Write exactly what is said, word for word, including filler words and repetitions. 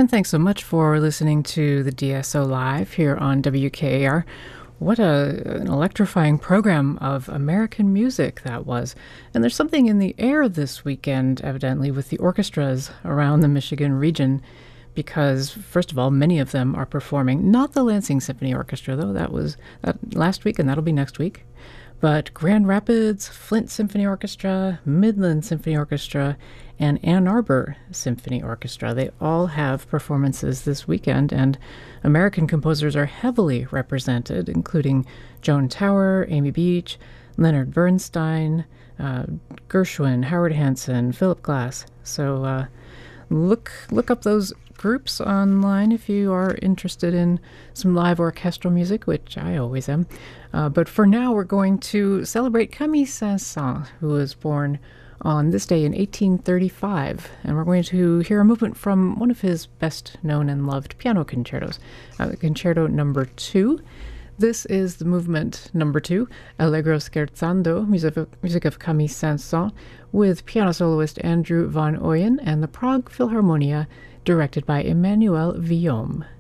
And thanks so much for listening to the D S O Live here on W K A R. What a, an electrifying program of American music that was. And there's something in the air this weekend, evidently, with the orchestras around the Michigan region, because, first of all, many of them are performing, not the Lansing Symphony Orchestra, though, that was that last week, and that'll be next week, but Grand Rapids, Flint Symphony Orchestra, Midland Symphony Orchestra, and Ann Arbor Symphony Orchestra. They all have performances this weekend, and American composers are heavily represented, including Joan Tower, Amy Beach, Leonard Bernstein, uh, Gershwin, Howard Hanson, Philip Glass. So uh, look look up those groups online if you are interested in some live orchestral music, which I always am. Uh, but for now, we're going to celebrate Camille Saint-Saëns, who was born on this day in eighteen thirty-five, and we're going to hear a movement from one of his best-known and loved piano concertos, uh, Concerto Number Two. This is the movement number two, Allegro Scherzando, music of, music of Camille Saint-Saëns, with piano soloist Andrew Van Ooyen and the Prague Philharmonia, directed by Emmanuel Villaume.